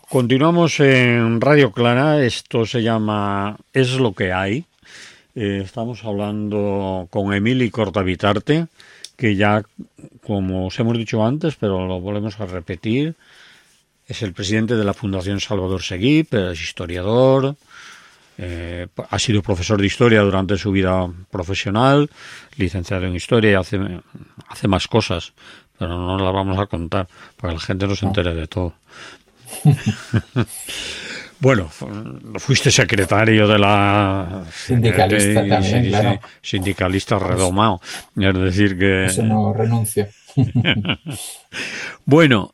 Continuamos en Radio Clara, esto se llama Es lo que hay. Estamos hablando con Emili Cortavitarte, que ya, como os hemos dicho antes, pero lo volvemos a repetir, es el presidente de la Fundación Salvador Seguí, es historiador, ha sido profesor de historia durante su vida profesional, licenciado en historia y hace más cosas, pero no las vamos a contar para que la gente no se entere de todo. Bueno, fuiste secretario de la Sindicalista también, claro. sindicalista redomado, es decir que Eso no renuncio. bueno,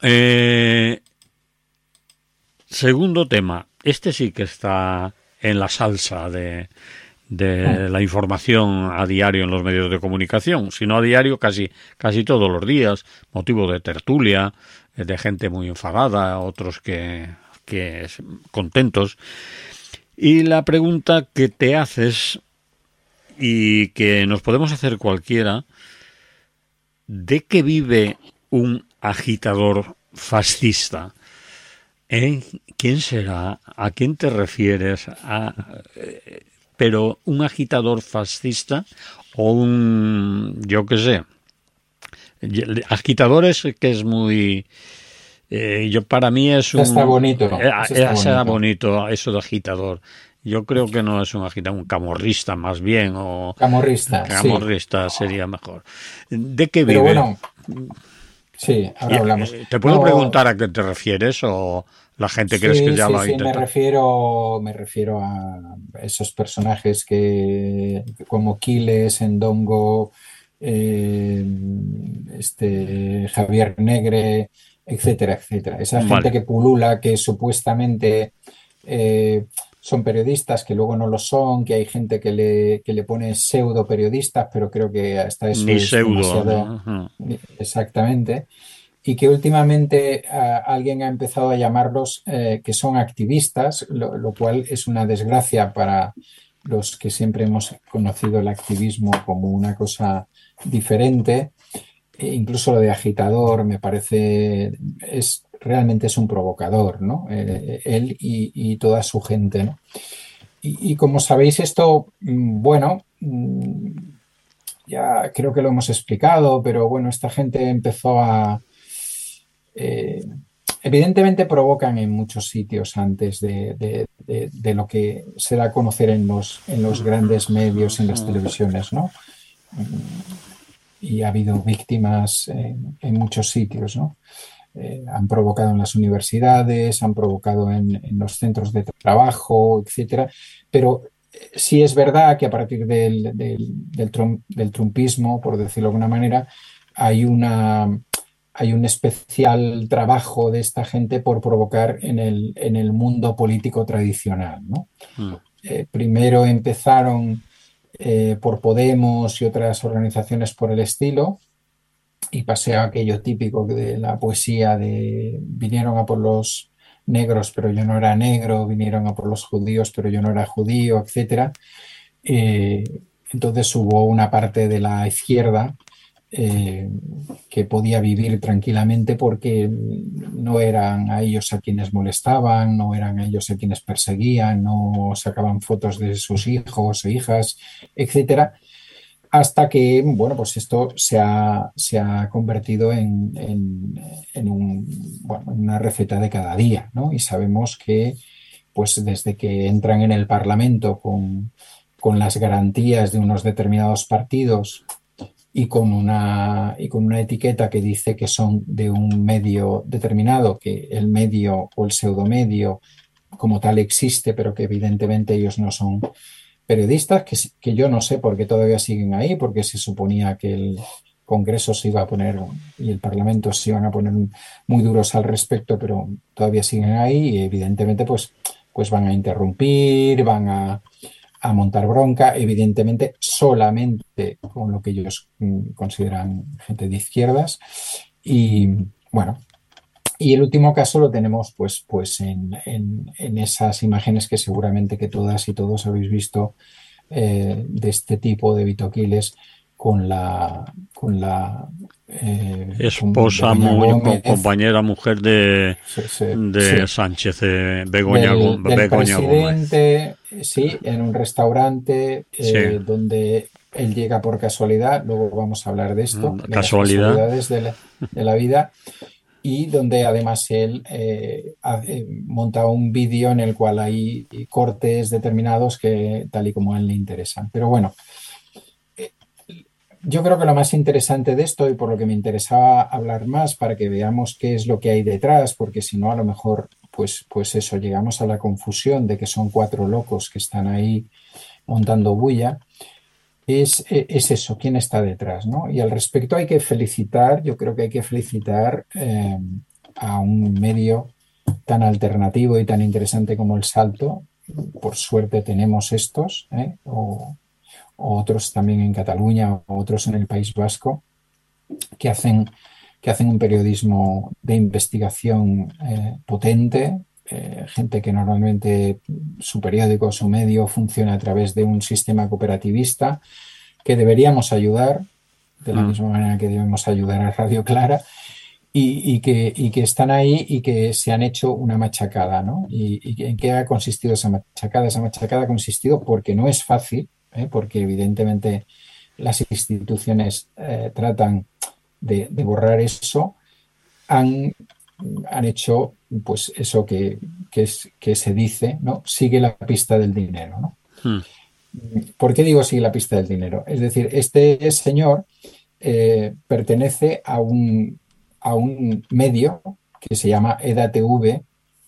segundo tema, este sí que está en la salsa de la información a diario en los medios de comunicación, si no a diario casi todos los días, motivo de tertulia, de gente muy enfadada, otros que contentos. Y la pregunta que te haces y que nos podemos hacer cualquiera, ¿de qué vive un agitador fascista? ¿Quién será? ¿A quién te refieres? Pero un agitador fascista o yo qué sé, agitadores que es muy... para mí es Eso está bonito. Eso está será bonito. bonito eso de agitador. Yo creo que no es un agitador, un camorrista más bien, o Camorrista, sí. camorrista sería mejor. ¿De qué Pero vive? bueno, sí, ahora hablamos. ¿Te puedo No, preguntar a qué te refieres o la gente crees que sí, ya sí, lo ha sí, me intentado? refiero, me refiero a esos personajes que, como Quiles, Endongo, eh, Javier Negre, etcétera, etcétera. Esa gente Vale. que pulula, que supuestamente eh, son periodistas, que luego no lo son, que hay gente que le pone pseudo periodistas, pero creo que hasta eso Ni es pseudo, demasiado ¿no? exactamente, y que últimamente alguien ha empezado a llamarlos que son activistas, lo cual es una desgracia para los que siempre hemos conocido el activismo como una cosa diferente. Incluso lo de agitador me parece, realmente es un provocador, ¿no? Él y toda su gente, ¿no? Y como sabéis esto, bueno, ya creo que lo hemos explicado, pero bueno, esta gente empezó eh, evidentemente provocan en muchos sitios antes de lo que se da a conocer en los grandes medios, en las televisiones, ¿no? Y ha habido víctimas en muchos sitios, ¿no? Han provocado en las universidades, han provocado en los centros de trabajo, etcétera. Pero sí es verdad que a partir del trumpismo, por decirlo de alguna manera, hay hay un especial trabajo de esta gente por provocar en el mundo político tradicional, ¿no? Primero empezaron por Podemos y otras organizaciones por el estilo, y pasé a aquello típico de la poesía de vinieron a por los negros, pero yo no era negro, vinieron a por los judíos, pero yo no era judío, etcétera. Eh, entonces hubo una parte de la izquierda eh, que podía vivir tranquilamente porque no eran a ellos a quienes molestaban, no eran a ellos a quienes perseguían, no sacaban fotos de sus hijos e hijas, etcétera, hasta que, bueno, pues esto se ha convertido en una receta de cada día, ¿no? Y sabemos que, pues desde que entran en el Parlamento con las garantías de unos determinados partidos y con una etiqueta que dice que son de un medio determinado, que el medio o el pseudomedio como tal existe, pero que evidentemente ellos no son periodistas, que yo no sé por qué todavía siguen ahí, porque se suponía que el Congreso se iba a poner y el Parlamento se iban a poner muy duros al respecto, pero todavía siguen ahí y evidentemente pues van a interrumpir, van a montar bronca, evidentemente solamente con lo que ellos consideran gente de izquierdas. Y bueno, y el último caso lo tenemos pues en esas imágenes que seguramente que todas y todos habéis visto de este tipo de Vito Quiles con Esposa, Begoña Gómez, compañera, mujer sí, sí, de sí, Sánchez, Begoña, del Begoña Gómez. presidente, sí, en un restaurante Sí, donde él llega por casualidad, luego vamos a hablar de esto, de las casualidad. casualidades de la vida, y donde además él monta un vídeo en el cual hay cortes determinados que tal y como a él le interesan. Pero bueno, yo creo que lo más interesante de esto y por lo que me interesaba hablar más para que veamos qué es lo que hay detrás, porque si no a lo mejor pues eso, llegamos a la confusión de que son cuatro locos que están ahí montando bulla, es eso, quién está detrás, ¿no? Y al respecto hay que felicitar, yo creo que hay que felicitar a un medio tan alternativo y tan interesante como El Salto. Por suerte tenemos estos, o otros también en Cataluña, o otros en el País Vasco, que hacen, que hacen un periodismo de investigación potente, gente que normalmente su periódico, su medio funciona a través de un sistema cooperativista que deberíamos ayudar, de la Mm. misma manera que debemos ayudar a Radio Clara, y que están ahí y que se han hecho una machacada, ¿no? ¿Y en qué ha consistido esa machacada? Esa machacada ha consistido porque no es fácil, porque evidentemente las instituciones tratan de borrar eso, han, han hecho pues eso que se dice, ¿no? Sigue la pista del dinero, ¿no? Mm. ¿Por qué digo sigue la pista del dinero? Es decir, este señor pertenece a un medio que se llama EDATV,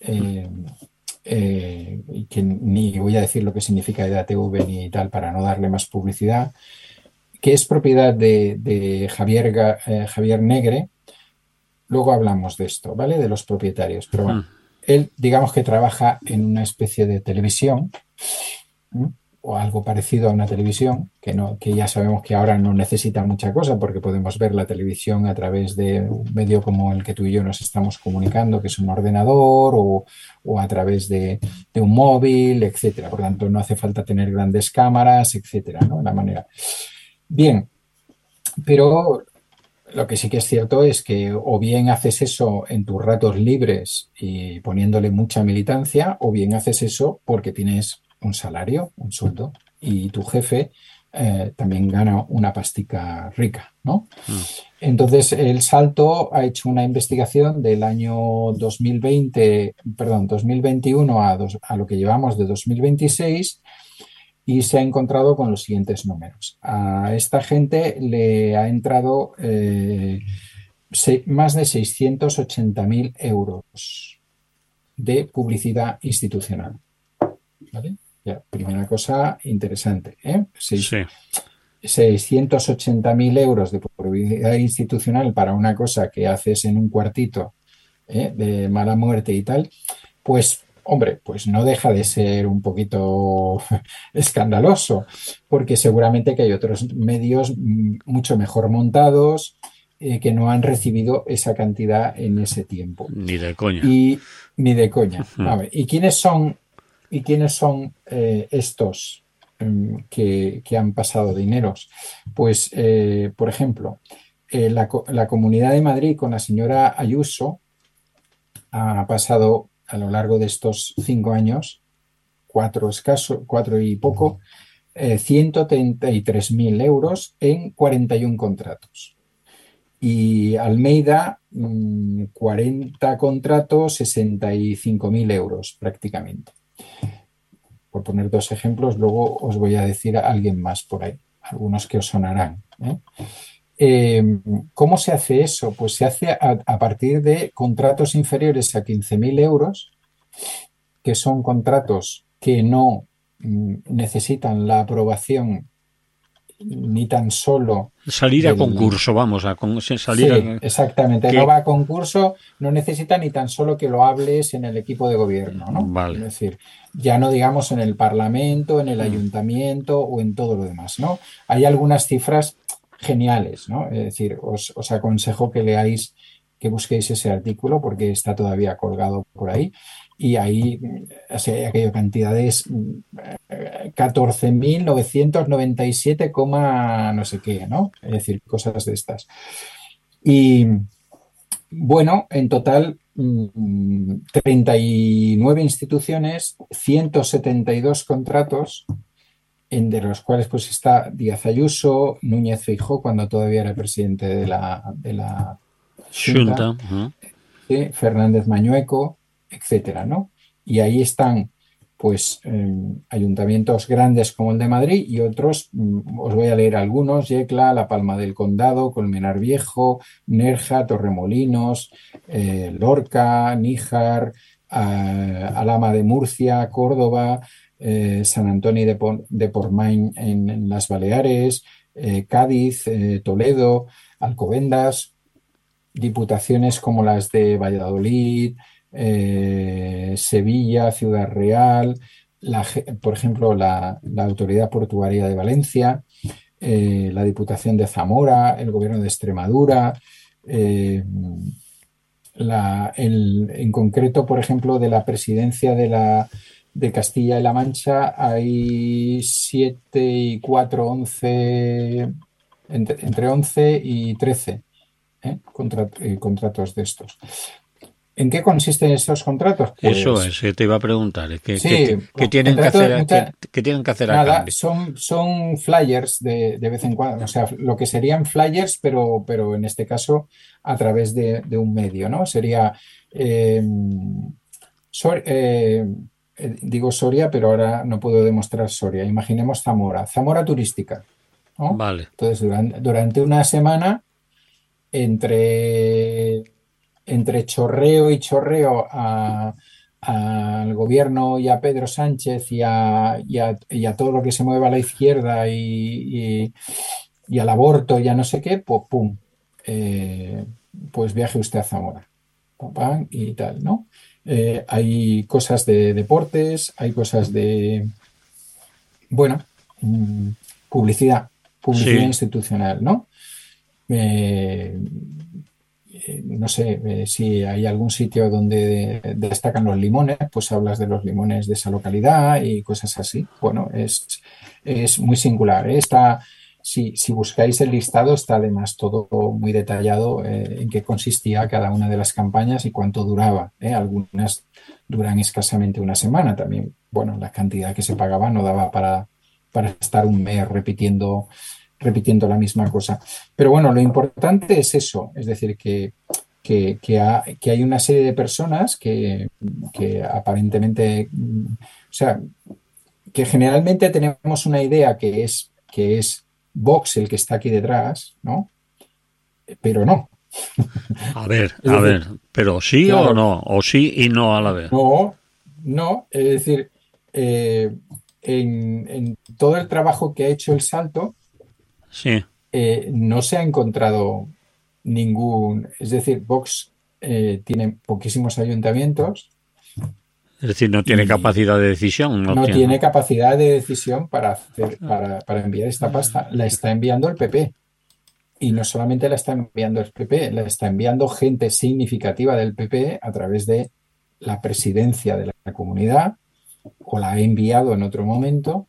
y que ni voy a decir lo que significa EDATV ni tal para no darle más publicidad, que es propiedad de Javier Negre. Luego hablamos de esto, ¿vale? De los propietarios. Pero bueno, Mm. él digamos que trabaja en una especie de televisión, ¿m? O algo parecido a una televisión, que ya sabemos que ahora no necesita mucha cosa porque podemos ver la televisión a través de un medio como el que tú y yo nos estamos comunicando, que es un ordenador o a través de un móvil, etcétera. Por tanto, no hace falta tener grandes cámaras, etcétera, ¿no? La manera. Bien, pero lo que sí que es cierto es que o bien haces eso en tus ratos libres y poniéndole mucha militancia, o bien haces eso porque tienes un salario, un sueldo, y tu jefe también gana una pastica rica, ¿no? Mm. Entonces, El Salto ha hecho una investigación del año 2020, perdón, 2021 a lo que llevamos de 2026 y se ha encontrado con los siguientes números. A esta gente le ha entrado más de 680.000 euros de publicidad institucional. ¿Vale? Ya, primera cosa interesante, ¿eh? Sí. 680.000 euros de publicidad institucional para una cosa que haces en un cuartito, de mala muerte y tal, pues hombre, pues no deja de ser un poquito escandaloso, porque seguramente que hay otros medios mucho mejor montados que no han recibido esa cantidad en ese tiempo. Ni de coña. Y ni de coña. Mm. A ver, ¿y quiénes son estos que han pasado dineros? Pues, por ejemplo, la Comunidad de Madrid con la señora Ayuso ha pasado a lo largo de estos 5 años, cuatro y poco, 133.000 euros en 41 contratos. Y Almeida, 40 contratos, 65.000 euros prácticamente. Por poner dos ejemplos, luego os voy a decir a alguien más por ahí, algunos que os sonarán. ¿Cómo se hace eso? Pues se hace a partir de contratos inferiores a 15.000 euros, que son contratos que no necesitan la aprobación ni tan solo Salir a del... concurso, vamos, salir a... Sí, exactamente. que No va a concurso, no necesita ni tan solo que lo hables en el equipo de gobierno, ¿no? Es Vale. decir, ya no digamos en el Parlamento, en el Mm. Ayuntamiento o en todo lo demás, ¿no? Hay algunas cifras geniales, ¿no? Es decir, os aconsejo que leáis que busquéis ese artículo porque está todavía colgado por ahí. Y ahí, o sea, hay aquello cantidades, 14.997, no sé qué, ¿no? Es decir, cosas de estas. Y bueno, en total, 39 instituciones, 172 contratos, de los cuales pues está Díaz Ayuso, Núñez Feijóo, cuando todavía era presidente de la Xunta, Xunta. Ujú. Fernández Mañueco, etcétera, ¿no? Y ahí están, pues, ayuntamientos grandes como el de Madrid y otros, os voy a leer algunos: Yecla, La Palma del Condado, Colmenar Viejo, Nerja, Torremolinos, Lorca, Níjar, Alhama de Murcia, Córdoba, San Antonio de Portmany en las Baleares, Cádiz, Toledo, Alcobendas, diputaciones como las de Valladolid, Sevilla, Ciudad Real, por ejemplo, la Autoridad Portuaria de Valencia, la Diputación de Zamora, el Gobierno de Extremadura, eh, en concreto, por ejemplo, de la presidencia de Castilla y La Mancha hay 7 y 4, 11, entre 11 y 13, contratos de estos. ¿En qué consisten estos contratos? Eso Pues es, te iba a preguntar, sí, qué tienen que hacer, qué tienen que hacer a nada, cambio. son flyers de vez en cuando, o sea, lo que serían flyers, pero en este caso a través de un medio, ¿no? Sería, eh, digo Soria, pero ahora no puedo demostrar Soria. Imaginemos Zamora turística, ¿no? Vale. Entonces, durante una semana, entre, entre chorreo y chorreo al gobierno y a Pedro Sánchez y a todo lo que se mueva a la izquierda y al aborto y a no sé qué, pues pum, pues viaje usted a Zamora, pam, pam, y tal, ¿no? Hay cosas de deportes, hay cosas de, bueno, mm, publicidad, publicidad Sí, institucional, ¿no? Eh, no sé, si hay algún sitio donde destacan los limones, pues hablas de los limones de esa localidad y cosas así. Bueno, es muy singular, ¿eh? Si buscáis el listado, está además todo muy detallado, en qué consistía cada una de las campañas y cuánto duraba, ¿eh? Algunas duran escasamente una semana también. Bueno, la cantidad que se pagaba no daba para estar un mes repitiendo la misma cosa. Pero bueno, lo importante es eso, es decir, que hay una serie de personas que aparentemente, o sea, que generalmente tenemos una idea que es Vox el que está aquí detrás, ¿no? Pero no. Es a decir, ver, pero sí o claro, no, o sí y no a la vez. no, no, es decir, eh, en todo el trabajo que ha hecho el Salto, Sí, no se ha encontrado es decir, Vox tiene poquísimos ayuntamientos es decir, no tiene y capacidad de decisión, no no tiene. tiene capacidad de decisión para enviar esta pasta. La está enviando el PP. Y no solamente la está enviando el PP, la está enviando gente significativa del PP a través de la presidencia de la comunidad, o la ha enviado en otro momento,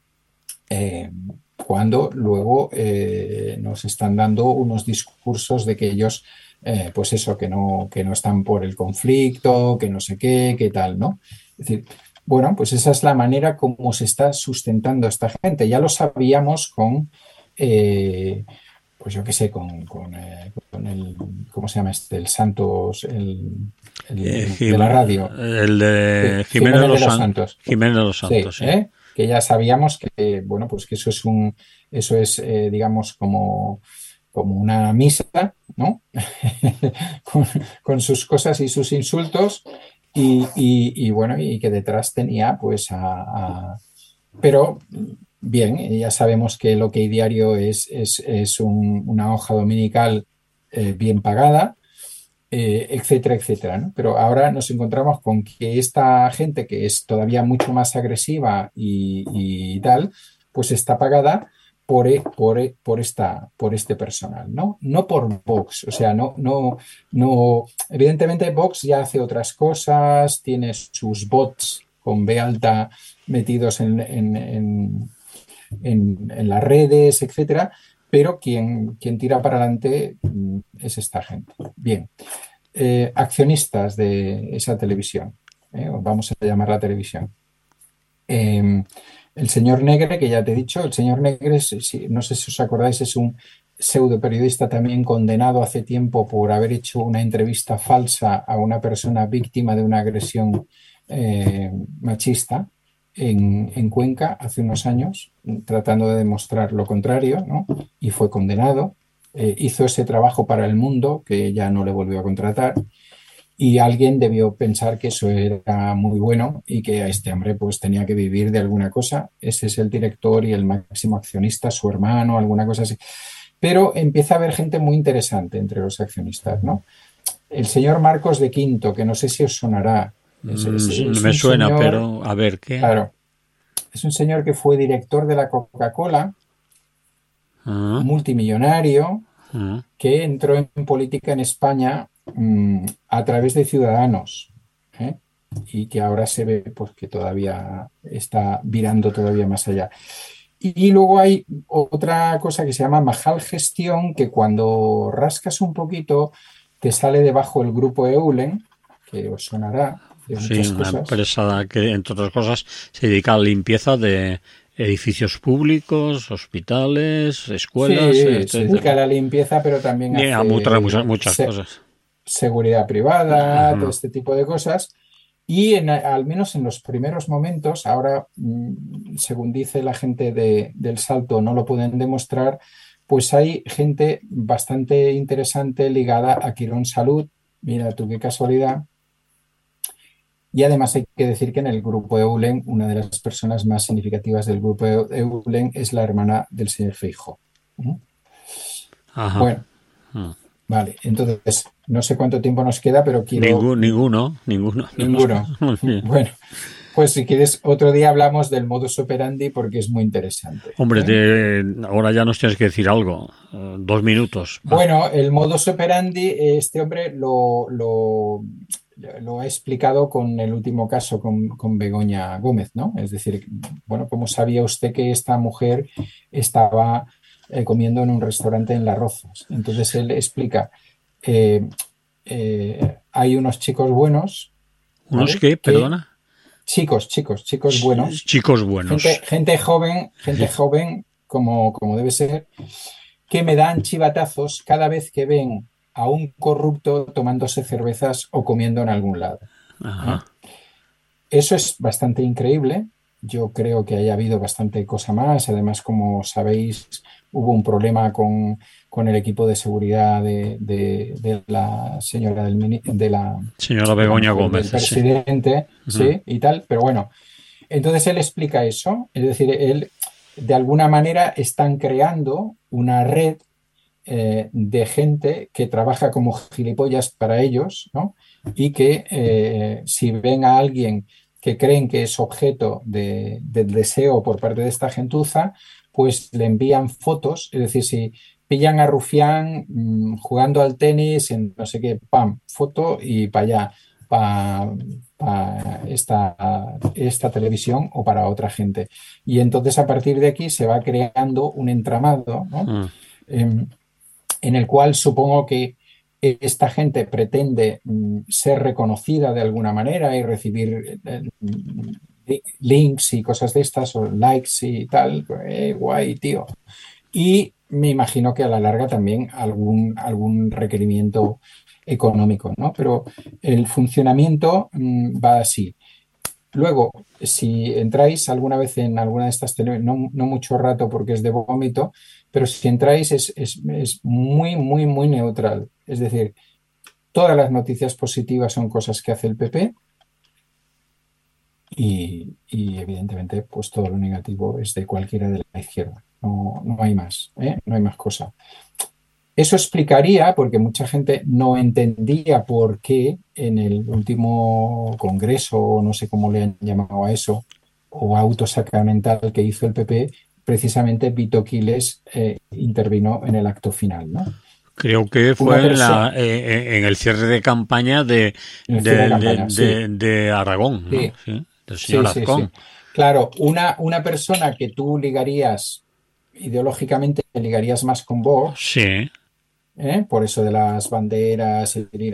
eh, cuando luego nos están dando unos discursos de que ellos, pues eso, que no están por el conflicto, que no sé qué tal, ¿no? Es decir, bueno, pues esa es la manera como se está sustentando esta gente. Ya lo sabíamos eh, pues yo qué sé, con el, ¿cómo se llama este? El Santos, el de la radio, El de Jiménez de los Santos. Jiménez de los Sí, Santos, sí. que ya sabíamos que, bueno, pues que eso es, digamos, como una misa, ¿no? con, con sus cosas y sus insultos, y bueno, y que detrás tenía, pues, pero bien, ya sabemos que el OK Diario es una hoja dominical bien pagada, etcétera, etcétera, ¿no? Pero ahora nos encontramos con que esta gente, que es todavía mucho más agresiva y tal, pues está pagada por este personal, ¿no? No por Vox, o sea, no, evidentemente Vox ya hace otras cosas, tiene sus bots con B alta metidos en las redes, etcétera, pero quien tira para adelante es esta gente. Bien, accionistas de esa televisión, vamos a llamar la televisión. El señor Negre, que ya te he dicho, el señor Negre, no sé si os acordáis, es un pseudo periodista también condenado hace tiempo por haber hecho una entrevista falsa a una persona víctima de una agresión machista en Cuenca hace unos años, tratando de demostrar lo contrario, ¿no? Y fue condenado. Hizo ese trabajo para El Mundo, que ya no le volvió a contratar. Y alguien debió pensar que eso era muy bueno y que a este hombre pues tenía que vivir de alguna cosa. Ese es el director y el máximo accionista, su hermano, alguna cosa así. Pero empieza a haber gente muy interesante entre los accionistas, ¿no? El señor Marcos de Quinto, que no sé si os sonará. Es Me un suena, señor, pero a ver, ¿qué? claro, es un señor que fue director de la Coca-Cola, Ah, multimillonario, ah. que entró en política en España a través de Ciudadanos, ¿eh? Y que ahora se ve pues, que todavía está virando todavía más allá. Y luego hay otra cosa que se llama Majal Gestión, que cuando rascas un poquito te sale debajo el grupo Eulen, que os sonará de Sí, muchas una cosas. empresa que, entre otras cosas, se dedica a la limpieza de edificios públicos, hospitales, escuelas, Sí, se dedica a etcétera. la limpieza, pero también Y a muchas, hace muchas cosas. seguridad privada, todo Ajá. este tipo de cosas. Y al menos en los primeros momentos, ahora, según dice la gente del Salto, no lo pueden demostrar, pues hay gente bastante interesante ligada a Quirón Salud. Mira tú qué casualidad. Y además hay que decir que en el grupo Eulen, una de las personas más significativas del grupo Eulen es la hermana del señor Feijóo. Ajá. Bueno, vale. Entonces, no sé cuánto tiempo nos queda, pero quiero Ninguno. ninguno. Muy bien. Bueno, pues si quieres, otro día hablamos del modus operandi porque es muy interesante, Hombre, ¿eh? ahora ya nos tienes que decir algo. 2 minutos. Va. Bueno, el modus operandi, este hombre lo ha explicado con el último caso con Begoña Gómez, ¿no? Es decir, bueno, ¿cómo sabía usted que esta mujer estaba comiendo en un restaurante en Las Rozas? Entonces él explica, eh, hay unos chicos buenos, ¿Unos ¿vale? qué? Que Perdona. chicos buenos, Chicos buenos. gente joven como debe ser, que me dan chivatazos cada vez que ven a un corrupto tomándose cervezas o comiendo en algún lado, ¿eh? Ajá. Eso es bastante increíble. Yo creo que haya habido bastante cosa más. Además, como sabéis, hubo un problema con el equipo de seguridad de la señora Señora de la Begoña mujer Gómez, del sí. presidente, Ujú. sí, y tal. Pero bueno, entonces él explica eso. Es decir, él de alguna manera están creando una red de gente que trabaja como gilipollas para ellos, ¿no? Y que si ven a alguien que creen que es objeto del deseo por parte de esta gentuza, pues le envían fotos, es decir, si pillan a Rufián jugando al tenis en no sé qué, pam, foto y para allá, para esta televisión o para otra gente. Y entonces a partir de aquí se va creando un entramado, ¿no? Ah. Em, en el cual supongo que esta gente pretende ser reconocida de alguna manera y recibir links y cosas de estas, o likes y tal, guay, tío. Y me imagino que a la larga también algún requerimiento económico, ¿no? Pero el funcionamiento va así. Luego, si entráis alguna vez en alguna de estas no mucho rato porque es de vómito, pero si entráis es muy, muy, muy neutral. Es decir, todas las noticias positivas son cosas que hace el PP y evidentemente pues todo lo negativo es de cualquiera de la izquierda. No hay más, ¿eh? No hay más cosa. Eso explicaría, porque mucha gente no entendía por qué en el último congreso, o no sé cómo le han llamado a eso, o auto sacramental que hizo el PP, precisamente Vito Quiles intervino en el acto final, ¿no? Creo que fue en el cierre de campaña de Aragón, ¿no? Sí, Sí, del señor Azcón. sí. Claro, una persona que tú ligarías, ideológicamente ligarías más con Vox, Sí, por eso de las banderas, el ir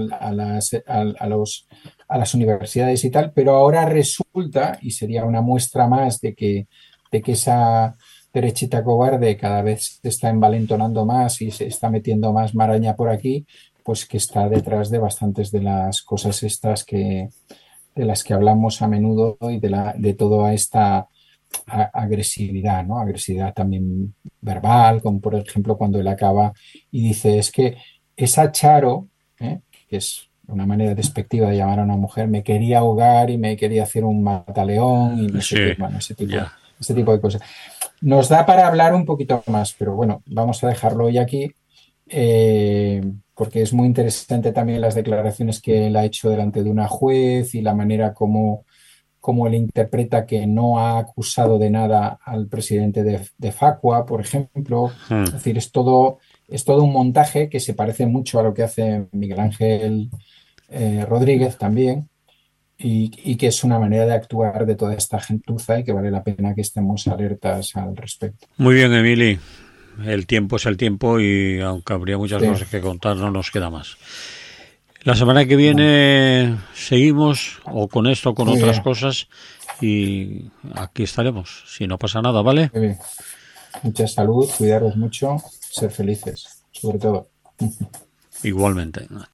a las universidades y tal, pero ahora resulta, y sería una muestra más de que esa derechita cobarde cada vez se está envalentonando más y se está metiendo más maraña por aquí, pues que está detrás de bastantes de las cosas estas de las que hablamos a menudo y de toda esta agresividad, ¿no? Agresividad también verbal, como por ejemplo cuando él acaba y dice, es que esa Charo, que es una manera despectiva de llamar a una mujer, me quería ahogar y me quería hacer un mataleón y no sé sí, qué, bueno, ya. ese tipo de cosas. Nos da para hablar un poquito más, pero bueno, vamos a dejarlo hoy aquí. Porque es muy interesante también las declaraciones que él ha hecho delante de una juez y la manera como él interpreta que no ha acusado de nada al presidente de Facua, por ejemplo. Es decir, es todo un montaje que se parece mucho a lo que hace Miguel Ángel Rodríguez también, y que es una manera de actuar de toda esta gentuza y que vale la pena que estemos alertas al respecto. Muy bien, Emily. El tiempo es el tiempo y aunque habría muchas Sí, cosas que contar, no nos queda más. La semana que viene seguimos o con esto o con muy otras bien, cosas y aquí estaremos, si no pasa nada, ¿vale? muy bien. Mucha salud, cuidaros mucho, ser felices, sobre todo. Igualmente.